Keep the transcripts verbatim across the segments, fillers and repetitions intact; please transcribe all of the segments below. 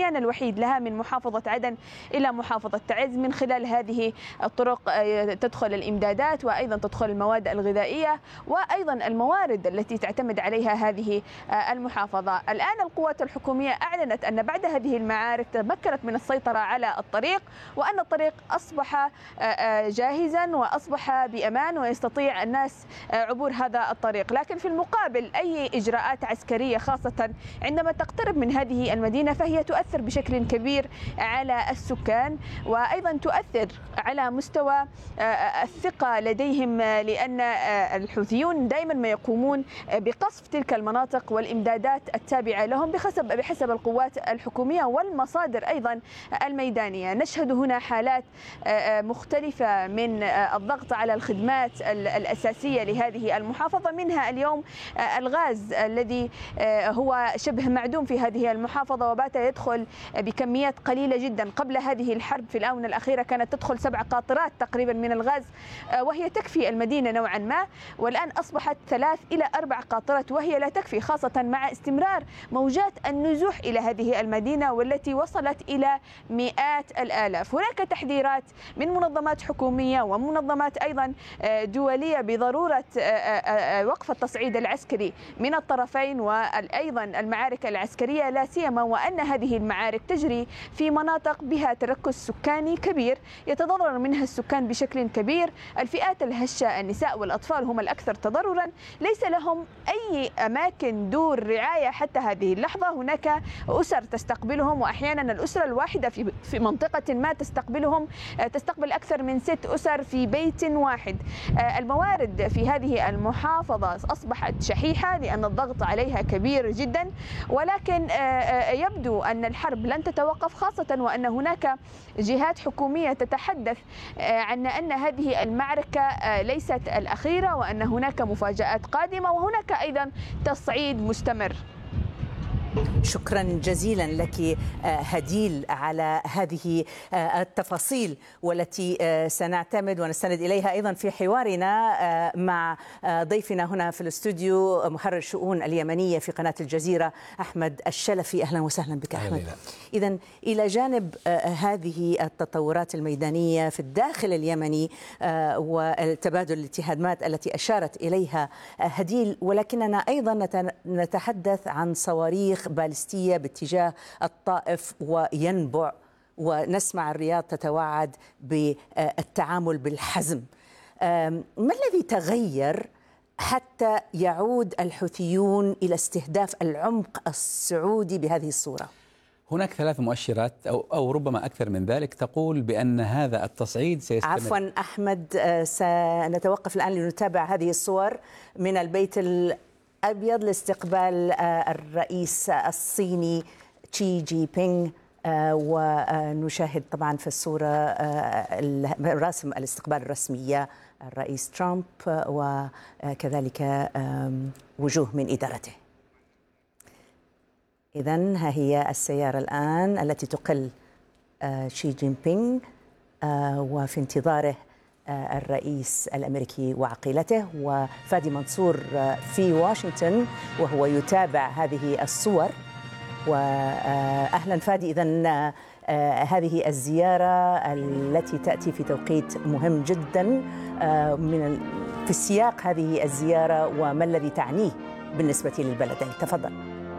السريان الوحيد لها من محافظة عدن إلى محافظة تعز. من خلال هذه الطرق تدخل الإمدادات وأيضا تدخل المواد الغذائية وأيضا الموارد التي تعتمد عليها هذه المحافظة. الآن القوات الحكومية أعلنت أن بعد هذه المعارك تمكنت من السيطرة على الطريق، وأن الطريق أصبح جاهزا وأصبح بأمان ويستطيع الناس عبور هذا الطريق. لكن في المقابل أي إجراءات عسكرية خاصة عندما تقترب من هذه المدينة فهي تؤثر بشكل كبير على السكان، وأيضا تؤثر على مستوى الثقة لديهم، لأن الحوثيون دائما ما يقومون بقصف تلك المناطق والإمدادات التابعة لهم بحسب بحسب القوات الحكومية والمصادر أيضا الميدانية. نشهد هنا حالات مختلفة من الضغط على الخدمات الأساسية لهذه المحافظة، منها اليوم الغاز الذي هو شبه معدوم في هذه المحافظة وبات يدخل بكميات قليلة جدا. قبل هذه الحرب في الآونة الأخيرة كانت تدخل سبع قاطرات تقريبا من الغاز وهي تكفي المدينة نوعا ما، والآن أصبحت ثلاث إلى أربع قاطرات وهي لا تكفي، خاصة مع استمرار موجات النزوح إلى هذه المدينة والتي وصلت إلى مئات الآلاف. هناك تحذيرات من منظمات حكومية ومنظمات أيضا دولية بضرورة وقف التصعيد العسكري من الطرفين وأيضا المعارك العسكرية، لا سيما وأن هذه المعارك تجري في مناطق بها تركز سكاني كبير يتضرر منها السكان بشكل كبير. الفئات الهشة النساء والأطفال هم الأكثر تضررا، ليس لهم أي أماكن دور رعاية حتى هذه اللحظة. هناك أسر تستقبلهم وأحيانا الأسرة الواحدة في في منطقة ما تستقبلهم تستقبل أكثر من ست أسر في بيت واحد. الموارد في هذه المحافظة أصبحت شحيحة لأن الضغط عليها كبير جدا، ولكن يبدو أن الحرب لن تتوقف، خاصة وأن هناك جهات حكومية تتحدث عن أن هذه المعركة ليست الأخيرة وأن هناك مفاجآت قادمة وهناك أيضا تصعيد مستمر. شكرا جزيلا لك هديل على هذه التفاصيل والتي سنعتمد ونستند إليها أيضا في حوارنا مع ضيفنا هنا في الاستوديو محرر الشؤون اليمنية في قناة الجزيرة أحمد الشلفي. أهلا وسهلا بك أحمد. إذن إلى جانب هذه التطورات الميدانية في الداخل اليمني والتبادل الاتهامات التي أشارت إليها هديل، ولكننا أيضا نتحدث عن صواريخ باليستية باتجاه الطائف وينبع، ونسمع الرياض تتوعد بالتعامل بالحزم. ما الذي تغير حتى يعود الحوثيون إلى استهداف العمق السعودي بهذه الصورة؟ هناك ثلاث مؤشرات أو, أو ربما أكثر من ذلك تقول بأن هذا التصعيد سيستمر. عفوا أحمد، سنتوقف الآن لنتابع هذه الصور من البيت الأبيض لاستقبال الرئيس الصيني شي جي بينغ، ونشاهد طبعا في الصورة رسم الاستقبال الرسمية الرئيس ترامب وكذلك وجوه من إدارته. إذن ها هي السيارة الآن التي تقل شي جين بينغ وفي انتظاره الرئيس الأمريكي وعقيلته، وفادي منصور في واشنطن وهو يتابع هذه الصور. وأهلا فادي، إذن هذه الزيارة التي تأتي في توقيت مهم جدا من في السياق هذه الزيارة وما الذي تعنيه بالنسبة للبلدين؟ تفضل.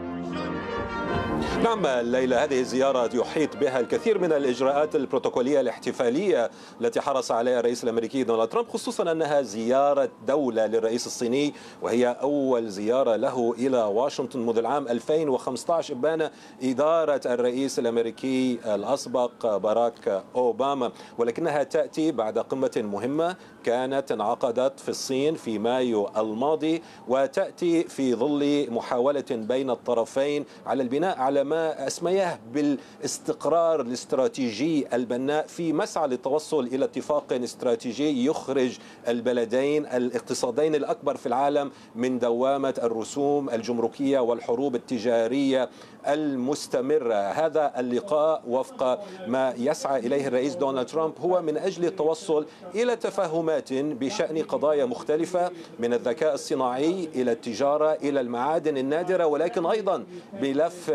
نعم ليلى، هذه الزيارة يحيط بها الكثير من الإجراءات البروتوكولية الاحتفالية التي حرص عليها الرئيس الأمريكي دونالد ترامب، خصوصا أنها زيارة دولة للرئيس الصيني، وهي أول زيارة له إلى واشنطن منذ العام ألفين وخمسة عشر إبان إدارة الرئيس الأمريكي الأسبق باراك أوباما، ولكنها تأتي بعد قمة مهمة كانت انعقدت في الصين في مايو الماضي، وتأتي في ظل محاولة بين الطرفين على البناء على ما أسمياه بالاستقرار الاستراتيجي البناء في مسعى للتوصل إلى اتفاق استراتيجي يخرج البلدين الاقتصادين الأكبر في العالم من دوامة الرسوم الجمركية والحروب التجارية المستمرة. هذا اللقاء وفق ما يسعى إليه الرئيس دونالد ترامب هو من أجل التوصل إلى تفاهمات بشأن قضايا مختلفة، من الذكاء الصناعي إلى التجارة إلى المعادن النادرة، ولكن أيضا ملف إيران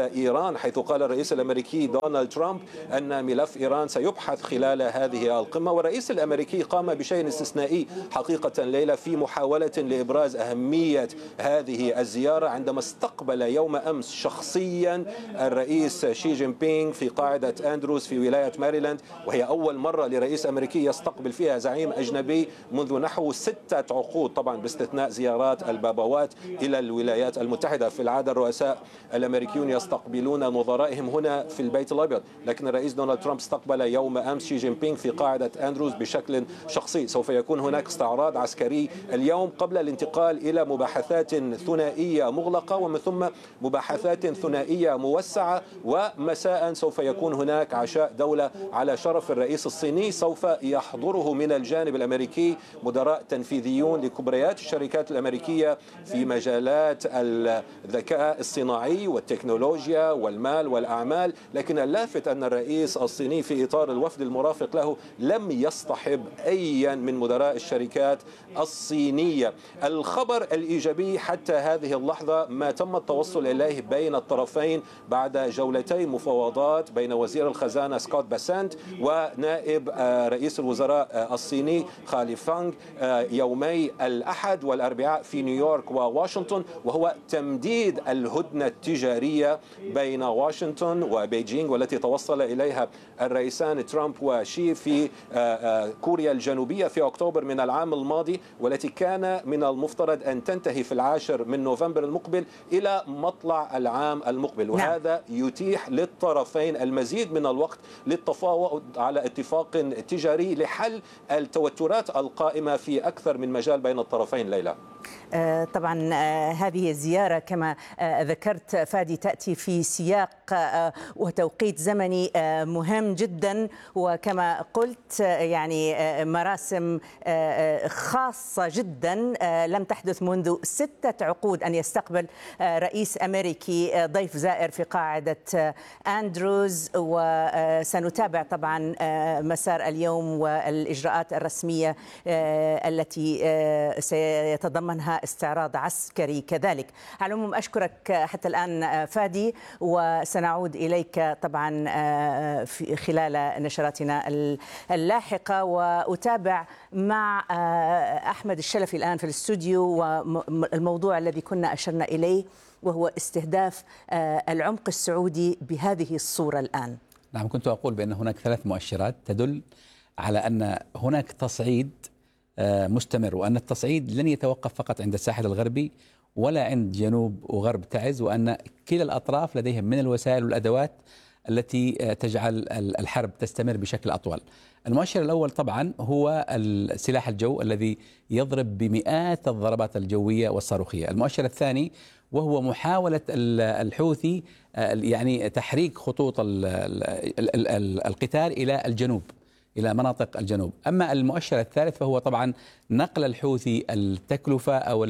إيران، حيث قال الرئيس الأمريكي دونالد ترامب أن ملف إيران سيبحث خلال هذه القمة. والرئيس الأمريكي قام بشيء استثنائي حقيقة ليلى في محاولة لإبراز أهمية هذه الزيارة عندما استقبل يوم أمس شخصيا الرئيس شي جين بينغ في قاعدة أندروز في ولاية ماريلاند، وهي أول مرة لرئيس أمريكي يستقبل فيها زعيم أجنبي منذ نحو ستة عقود، طبعا باستثناء زيارات البابوات إلى الولايات المتحدة. في العادة الرؤساء الأمريكيون يستقبلون نظرائهم هنا في البيت الأبيض، لكن الرئيس دونالد ترامب استقبل يوم أمس شي جين بينغ في قاعدة أندروز بشكل شخصي. سوف يكون هناك استعراض عسكري اليوم قبل الانتقال إلى مباحثات ثنائية مغلقة ومن ثم مباحثات ثنائية موسعة، ومساء سوف يكون هناك عشاء دولة على شرف الرئيس الصيني سوف يحضره من الجانب الأمريكي مدراء تنفيذيون لكبريات الشركات الأمريكية في مجالات الذكاء الصناعي والتكنولوجيا والمال والأعمال. لكن اللافت أن الرئيس الصيني في إطار الوفد المرافق له لم يصطحب أيا من مدراء الشركات الصينية. الخبر الإيجابي حتى هذه اللحظة ما تم التوصل إليه بين الطرفين بعد جولتي مفاوضات بين وزير الخزانة سكوت باسنت ونائب رئيس الوزراء الصيني خالي فانغ يومي الأحد والأربعاء في نيويورك وواشنطن، وهو تمديد الهدنة التجارية بين واشنطن وبيجينغ والتي توصل إليها الرئيسان ترامب وشي في كوريا الجنوبية في أكتوبر من العام الماضي، والتي كان من المفترض أن تنتهي في العاشر من نوفمبر المقبل إلى مطلع العام المقبل. وهذا يتيح للطرفين المزيد من الوقت للتفاوض على اتفاق تجاري لحل التوترات القائمة في أكثر من مجال بين الطرفين. ليلى، طبعا هذه الزيارة كما ذكرت فادي تأتي في سياق وتوقيت زمني مهم جدا، وكما قلت يعني مراسم خاصة جدا لم تحدث منذ ستة عقود أن يستقبل رئيس أمريكي ضيف زائر في قاعدة أندروز. وسنتابع طبعا مسار اليوم والإجراءات الرسمية التي سيتضمنها استعراض عسكري كذلك. على العموم أشكرك حتى الآن فادي، وسنعود إليك طبعا في خلال نشراتنا اللاحقة. وأتابع مع أحمد الشلفي الآن في الاستوديو والموضوع الذي كنا أشرنا إليه وهو استهداف العمق السعودي بهذه الصورة الآن. نعم، كنت أقول بأن هناك ثلاث مؤشرات تدل على أن هناك تصعيد مستمر، وأن التصعيد لن يتوقف فقط عند الساحل الغربي ولا عند جنوب وغرب تعز، وأن كلا الأطراف لديهم من الوسائل والأدوات التي تجعل الحرب تستمر بشكل أطول. المؤشر الأول طبعا هو السلاح الجو الذي يضرب بمئات الضربات الجوية والصاروخية. المؤشر الثاني وهو محاولة الحوثي يعني تحريك خطوط القتال إلى الجنوب، إلى مناطق الجنوب. أما المؤشر الثالث فهو طبعا نقل الحوثي التكلفة أو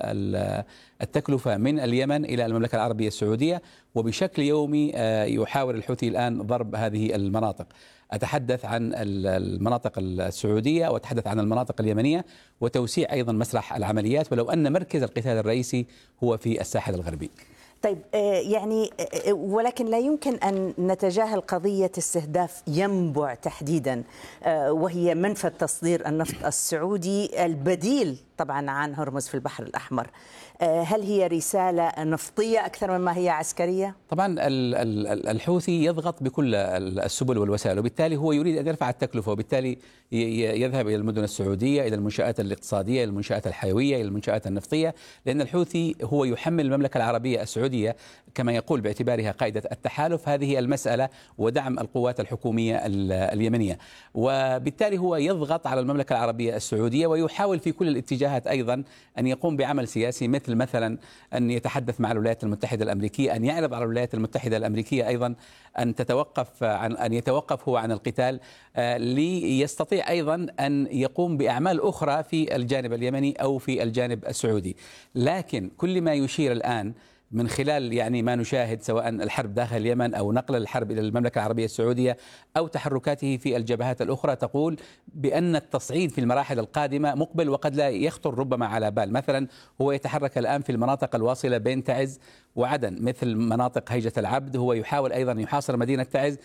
التكلفة من اليمن إلى المملكة العربية السعودية، وبشكل يومي يحاول الحوثي الآن ضرب هذه المناطق. أتحدث عن المناطق السعودية وأتحدث عن المناطق اليمنية وتوسيع أيضا مسرح العمليات، ولو أن مركز القتال الرئيسي هو في الساحل الغربي. طيب يعني ولكن لا يمكن أن نتجاهل قضية استهداف ينبع تحديدا، وهي منفذ تصدير النفط السعودي البديل طبعا عن هرمز في البحر الأحمر. هل هي رسالة نفطية أكثر مما هي عسكرية؟ طبعا الحوثي يضغط بكل السبل والوسائل، وبالتالي هو يريد أن يرفع التكلفة، وبالتالي يذهب إلى المدن السعودية، إلى المنشآت الاقتصادية، إلى المنشآت الحيوية، إلى المنشآت النفطية، لأن الحوثي هو يحمل المملكة العربية السعودية كما يقول باعتبارها قائدة التحالف هذه المسألة ودعم القوات الحكومية اليمنية، وبالتالي هو يضغط على المملكة العربية السعودية ويحاول في كل الاتجاهات أيضا أن يقوم بعمل سياسي، مثل مثلا أن يتحدث مع الولايات المتحدة الأمريكية، أن يعرض على الولايات المتحدة الأمريكية أيضا أن تتوقف عن أن يتوقف هو عن القتال، ليستطيع أيضا أن يقوم بأعمال أخرى في الجانب اليمني أو في الجانب السعودي. لكن كل ما يشير الآن من خلال يعني ما نشاهد سواء الحرب داخل اليمن أو نقل الحرب إلى المملكة العربية السعودية أو تحركاته في الجبهات الأخرى، تقول بأن التصعيد في المراحل القادمة مقبل وقد لا يخطر ربما على بال. مثلا هو يتحرك الآن في المناطق الواصلة بين تعز وعدن مثل مناطق هيجة العبد، هو يحاول أيضا يحاصر مدينة تعز